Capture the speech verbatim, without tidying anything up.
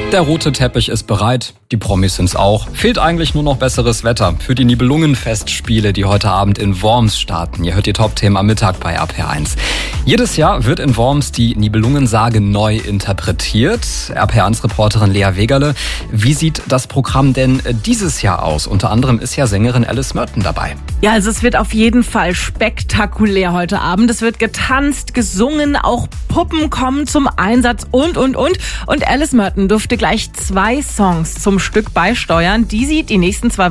Der rote Teppich ist bereit, die Promis sind's auch. Fehlt eigentlich nur noch besseres Wetter für die Nibelungenfestspiele, die heute Abend in Worms starten. Ihr hört die Top-Themen am Mittag bei A P eins. Jedes Jahr wird in Worms die Nibelungensage neu interpretiert. A P eins-Reporterin Lea Wegerle, wie sieht das Programm denn dieses Jahr aus? Unter anderem ist ja Sängerin Alice Merton dabei. Ja, also es wird auf jeden Fall spektakulär heute Abend. Es wird getanzt, gesungen, auch Puppen kommen zum Einsatz und, und, und. Und Alice Merton durfte gleich zwei Songs zum Stück beisteuern, die sie die nächsten zwei